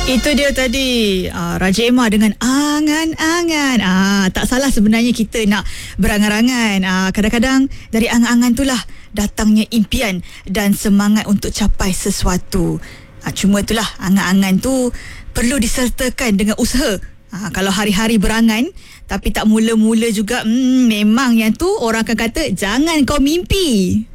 Itu dia tadi Raja Emma dengan angan-angan. Tak salah sebenarnya kita nak berangan-angan. Kadang-kadang dari angan-angan itulah datangnya impian dan semangat untuk capai sesuatu. Cuma itulah, angan-angan tu perlu disertakan dengan usaha. Kalau hari-hari berangan tapi tak mula-mula juga, memang yang tu orang akan kata jangan kau mimpi.